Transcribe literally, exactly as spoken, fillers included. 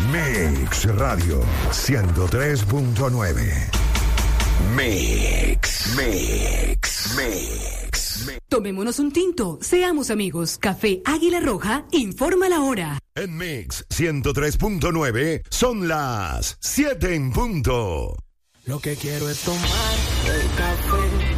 Mix Radio ciento tres punto nueve. Mix, Mix, Mix, Mix. Tomémonos un tinto, seamos amigos. Café Águila Roja informa la hora. En Mix ciento tres punto nueve son las siete en punto. Lo que quiero es tomar el café